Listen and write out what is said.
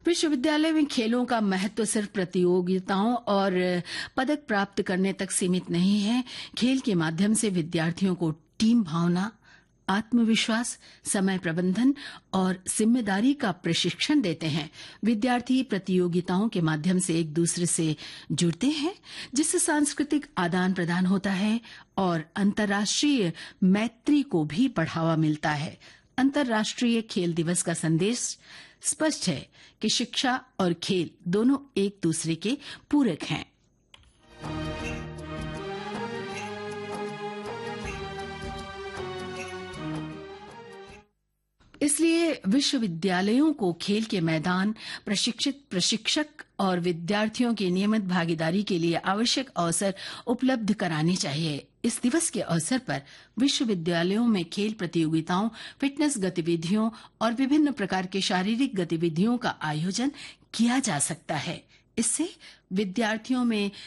विश्वविद्यालय में खेलों का महत्व सिर्फ प्रतियोगिताओं और पदक प्राप्त करने तक सीमित नहीं है। खेल के माध्यम से विद्यार्थियों को टीम भावना, आत्मविश्वास, समय प्रबंधन और जिम्मेदारी का प्रशिक्षण देते हैं। विद्यार्थी प्रतियोगिताओं के माध्यम से एक दूसरे से जुड़ते हैं, जिससे सांस्कृतिक आदान प्रदान होता है और अंतर्राष्ट्रीय मैत्री को भी बढ़ावा मिलता है। अंतर्राष्ट्रीय खेल दिवस का संदेश स्पष्ट है कि शिक्षा और खेल दोनों एक दूसरे के पूरक हैं। इसलिए विश्वविद्यालयों को खेल के मैदान, प्रशिक्षित प्रशिक्षक और विद्यार्थियों की नियमित भागीदारी के लिए आवश्यक अवसर उपलब्ध कराने चाहिए। इस दिवस के अवसर पर विश्वविद्यालयों में खेल प्रतियोगिताओं, फिटनेस गतिविधियों और विभिन्न प्रकार के शारीरिक गतिविधियों का आयोजन किया जा सकता है। इससे विद्यार्थियों में